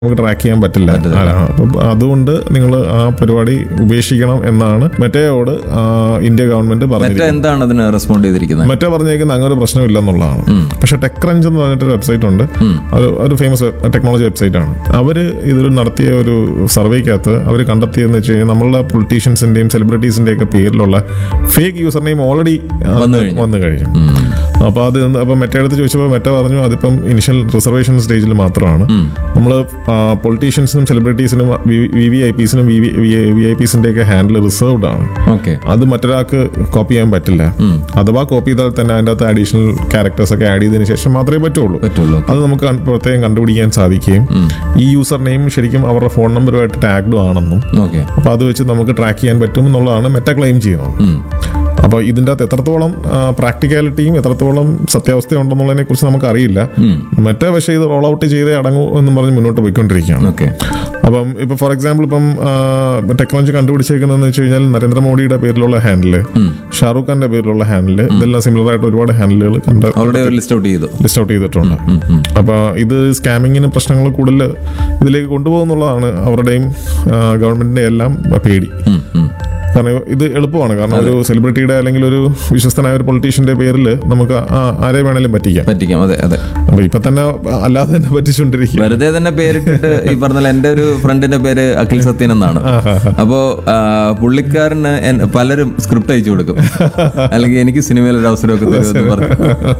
നമുക്ക് ട്രാക്ക് ചെയ്യാൻ പറ്റില്ല. അപ്പം അതുകൊണ്ട് നിങ്ങൾ ആ പരിപാടി ഉപേക്ഷിക്കണം എന്നാണ് മെറ്റയോട് ഇന്ത്യ ഗവൺമെന്റ് പറഞ്ഞത്. എന്താണ് അതിന് റെസ്പോണ്ട് ചെയ്തിരിക്കുന്നത്? മെറ്റ പറഞ്ഞേക്കുന്നത് അങ്ങനെ ഒരു പ്രശ്നമില്ലെന്നുള്ളതാണ്. പക്ഷെ ടെക് ക്രഞ്ച് എന്ന് പറഞ്ഞിട്ടൊരു വെബ്സൈറ്റ് ഉണ്ട്, ഒരു ഫേമസ് ടെക്നോളജി വെബ്സൈറ്റ് ആണ്. അവര് ഇതിൽ നടത്തിയ ഒരു സർവേക്കകത്ത് അവർ കണ്ടെത്തിയെന്ന് വെച്ച് കഴിഞ്ഞാൽ നമ്മളുടെ പൊളിറ്റീഷ്യൻസിന്റെയും സെലിബ്രിറ്റീസിന്റെയും ഒക്കെ പേരിലുള്ള ഫേക്ക് യൂസർ നെയിം ഓൾറെഡി വന്നു കഴിഞ്ഞു. അപ്പോൾ അപ്പോൾ മെറ്റ എടുത്ത് ചോദിച്ചപ്പോൾ മെറ്റ പറഞ്ഞു അതിപ്പം ഇനിഷ്യൽ റിസർവേഷൻ സ്റ്റേജിൽ മാത്രമാണ്. നമ്മൾ പൊളിറ്റീഷ്യൻസിനും സെലിബ്രിറ്റീസിനും VVIPസിനും VIPസിന്റെ ഒക്കെ ഹാൻഡിൽ റിസർവ്ഡ് ആണ്. അത് മറ്റൊരാൾക്ക് കോപ്പി ചെയ്യാൻ പറ്റില്ല. അഥവാ കോപ്പി ചെയ്താൽ തന്നെ അതിൻ്റെ അകത്ത് അഡീഷണൽ ക്യാരക്ടേഴ്സ് ഒക്കെ ആഡ് ചെയ്തതിനു ശേഷം മാത്രമേ പറ്റുള്ളൂ. അത് നമുക്ക് പ്രത്യേകം കണ്ടുപിടിക്കാൻ സാധിക്കുകയും ഈ യൂസർ നെയിം ശരിക്കും അവരുടെ ഫോൺ നമ്പറുമായിട്ട് ടാഗ്ഡ് ആണെന്നും അപ്പൊ അത് വെച്ച് നമുക്ക് ട്രാക്ക് ചെയ്യാൻ പറ്റും എന്നുള്ളതാണ് മെറ്റ ക്ലെയിം ചെയ്യുന്നത്. അപ്പോൾ ഇതിൻ്റെ അകത്ത് എത്രത്തോളം പ്രാക്ടിക്കാലിറ്റിയും എത്രത്തോളം സത്യാവസ്ഥ ഉണ്ടെന്നുള്ളതിനെ കുറിച്ച് നമുക്ക് അറിയില്ല. മറ്റേ പക്ഷേ ഇത് റോൾ ഔട്ട് ചെയ്തേ അടങ്ങൂ എന്നും പറഞ്ഞ് മുന്നോട്ട് പോയിക്കൊണ്ടിരിക്കുകയാണ്. അപ്പം ഇപ്പൊ ഫോർ എക്സാമ്പിൾ ഇപ്പം ടെക്നോളജി കണ്ടുപിടിച്ചേക്കുന്നതെന്ന് വെച്ച് കഴിഞ്ഞാൽ നരേന്ദ്രമോദിയുടെ പേരിലുള്ള ഹാൻഡില്, ഷാറൂഖ് ഖാന്റെ പേരിലുള്ള ഹാൻഡില്, ഇതെല്ലാം സിമിലർ ആയിട്ട് ഒരുപാട് ഹാൻഡിലുകൾ ലിസ്റ്റ് ഔട്ട് ചെയ്തിട്ടുണ്ട്. അപ്പൊ ഇത് സ്കാമിങ്ങിന് പ്രശ്നങ്ങൾ കൂടുതൽ ഇതിലേക്ക് കൊണ്ടുപോകുന്നുള്ളതാണ് അവരുടെയും ഗവൺമെന്റിന്റെ എല്ലാം പേടി. കാരണം ഇത് എളുപ്പമാണ്. കാരണം ഒരു സെലിബ്രിറ്റിയുടെ അല്ലെങ്കിൽ ഒരു വിശ്വസ്തനായ ഒരു പൊളിറ്റീഷ്യന്റെ പേരിൽ നമുക്ക് ആരെ വേണേലും പറ്റിക്കാം. അപ്പൊ ഇപ്പൊ തന്നെ അല്ലാതെ തന്നെ പറ്റിച്ചുകൊണ്ടിരിക്കും. വെറുതെ തന്നെ പേരിട്ടിട്ട് ഈ പറഞ്ഞ എന്റെ ഒരു ഫ്രണ്ടിന്റെ പേര് അഖിൽ സത്യൻ എന്നാണ്. അപ്പോ പുള്ളിക്കാരന് പലരും സ്ക്രിപ്റ്റ് അയച്ചു കൊടുക്കും, അല്ലെങ്കിൽ എനിക്ക് സിനിമയിൽ ഒരു അവസരമൊക്കെ തരുമെന്ന് പറഞ്ഞു.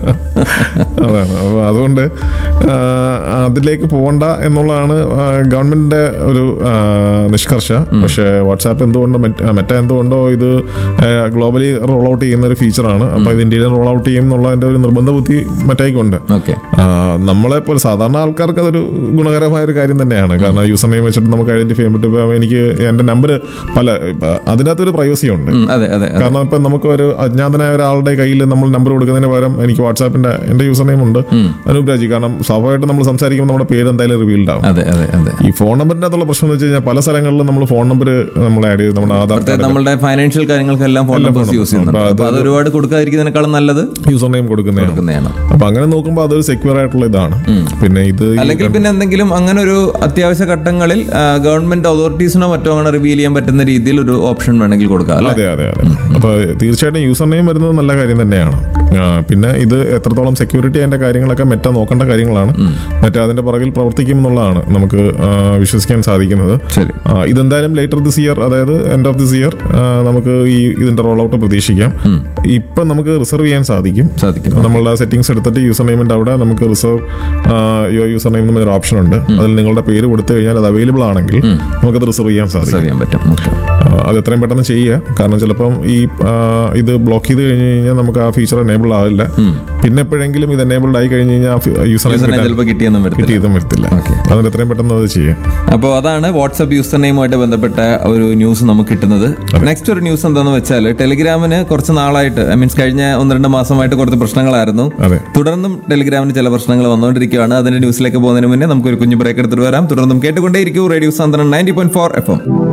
അതാണ്. അപ്പൊ അതുകൊണ്ട് അതിലേക്ക് പോകണ്ട എന്നുള്ളതാണ് ഗവൺമെന്റിന്റെ ഒരു നിഷ്കർഷ. പക്ഷെ വാട്സാപ്പ് എന്തുകൊണ്ട് മെറ്റ എന്തുകൊണ്ടോ ഇത് ഗ്ലോബലി റോൾ ഔട്ട് ചെയ്യുന്ന ഒരു ഫീച്ചറാണ്. അപ്പൊ ഇത് ഇന്ത്യയിൽ റോൾ ഔട്ട് ചെയ്യും എന്നുള്ളതിന്റെ ഒരു നിർബന്ധ ബുദ്ധി മെറ്റയ്ക്കുണ്ട്. നമ്മളെ പോലെ സാധാരണ ആൾക്കാർക്ക് അതൊരു ഗുണകരമായ ഒരു കാര്യം തന്നെയാണ്. കാരണം യൂസർ നെയിം വെച്ചിട്ട് നമുക്ക് ഐഡന്റിഫൈ ചെയ്യാൻ പറ്റും. എനിക്ക് എന്റെ നമ്പർ അതിനകത്തൊരു പ്രൈവസി ഉണ്ട്. കാരണം ഇപ്പൊ നമുക്ക് ഒരു അജ്ഞാതനായ ഒരാളുടെ കയ്യിൽ നമ്മൾ നമ്പർ കൊടുക്കുന്നതിന് പകരം എനിക്ക് വാട്സാപ്പിന്റെ എന്റെ യൂസർ നെയിം ഉണ്ട് അനൂപ് രാജി. കാരണം സ്വാഭാവികമായിട്ട് നമ്മൾ സംസാരിക്കുമ്പോൾ നമ്മുടെ പേര് എന്തായാലും റിവീൽഡ് ആവും. ഈ ഫോൺ നമ്പറിന്റെ അകത്തുള്ള പ്രശ്നം എന്ന് വെച്ച് കഴിഞ്ഞാൽ പല സ്ഥലങ്ങളിലും നമ്മൾ ഫോൺ നമ്പർ നമ്മൾ ആഡ് ചെയ്ത് നമ്മുടെ ആധാർ കാർഡ്, നമ്മുടെ ഫൈനാൻഷ്യൽ കാര്യങ്ങൾക്കെല്ലാം ഫോൺ നമ്പേഴ്സ് യൂസ് ചെയ്യുന്നുണ്ട്. അത് ഒരുപാട് കൊടുക്കാതിരിക്കുന്നതിനേക്കാളും നല്ലത് യൂസർ നെയിം കൊടുക്കുന്നതാണ്. അപ്പൊ അങ്ങനെ നോക്കുമ്പോൾ അതൊരു സെക്യൂർ ആയിട്ടുള്ള ഇതാണ്. പിന്നെ ഇത് അല്ലെങ്കിൽ പിന്നെ എന്തെങ്കിലും അങ്ങനെ ഒരു അത്യാവശ്യ ഘട്ടങ്ങളിൽ ഗവൺമെന്റ് അതോറിറ്റീസിനോ മറ്റോ അങ്ങനെ റിവീൽ ചെയ്യാൻ പറ്റുന്ന രീതിയിൽ ഒരു ഓപ്ഷൻ വേണമെങ്കിൽ കൊടുക്കാം. അതെ. അപ്പൊ തീർച്ചയായിട്ടും യൂസർ നെയിം വരുന്നത് നല്ല കാര്യം തന്നെയാണ്. പിന്നെ ഇത് എത്രത്തോളം സെക്യൂരിറ്റി അതിന്റെ കാര്യങ്ങളൊക്കെ മെറ്റ നോക്കേണ്ട കാര്യങ്ങളാണ്. മെറ്റ അതിന്റെ പുറകിൽ പ്രവർത്തിക്കും എന്നുള്ളതാണ് നമുക്ക് വിശ്വസിക്കാൻ സാധിക്കുന്നത്. ഇതെന്തായാലും ലേറ്റർ ദിസ് ഇയർ, അതായത് എൻഡ് ഓഫ് ദിസ് ഇയർ നമുക്ക് ഇതിന്റെ റോൾ ഔട്ട് പ്രതീക്ഷിക്കാം. ഇപ്പൊ നമുക്ക് റിസർവ് ചെയ്യാൻ സാധിക്കും. നമ്മളുടെ സെറ്റിംഗ്സ് എടുത്തിട്ട് യൂസർ നെയിമിന്റെ അവിടെ നമുക്ക് റിസർവ് യൂസർ നെയിം എന്നൊരു ഓപ്ഷൻ ഉണ്ട്. അതിൽ നിങ്ങളുടെ പേര് കൊടുത്തു കഴിഞ്ഞാൽ അത് അവൈലബിൾ ആണെങ്കിൽ നമുക്കത് റിസർവ് ചെയ്യാൻ സാധിക്കും. അത് എത്രയും പെട്ടെന്ന് ചെയ്യുക. കാരണം ചിലപ്പം ഇത് ബ്ലോക്ക് ചെയ്ത് കഴിഞ്ഞ് കഴിഞ്ഞാൽ നമുക്ക് ആ ഫീച്ചർ എനേബിൾ ആവില്ല. പിന്നെ എപ്പോഴെങ്കിലും ഇത് എനേബിൾഡ് ആയി കഴിഞ്ഞ് കഴിഞ്ഞാൽ യൂസർ കിട്ടിയതും വരത്തില്ല. അതിന് എത്രയും പെട്ടെന്ന് അത് ചെയ്യാം. അപ്പോൾ അതാണ് വാട്സ്ആപ്പ് യൂസർ നെയിമുമായിട്ട് ബന്ധപ്പെട്ട ഒരു ന്യൂസ് നമുക്ക് കിട്ടുന്നത്. നെക്സ്റ്റ് ഒരു ന്യൂസ് എന്താണെന്ന് വെച്ചാൽ ടെലിഗ്രാമിന് കുറച്ച് നാളായിട്ട് കഴിഞ്ഞ 1-2 മാസമായിട്ട് കുറച്ച് പ്രശ്നങ്ങളായിരുന്നു. തുടർന്നും ടെലിഗ്രാമിന് ചില പ്രശ്നങ്ങൾ വന്നുകൊണ്ടിരിക്കുകയാണ്. അതിന്റെ ന്യൂസിലേക്ക് പോകുന്നതിന് മുന്നേ നമുക്കൊരു കുഞ്ഞു ബ്രേക്ക് എടുത്തിട്ട് വരാം. തുടർന്നും കേട്ടുകൊണ്ടേയിരിക്കും റേഡിയോ സാന്ത്വനം 90.4 FM.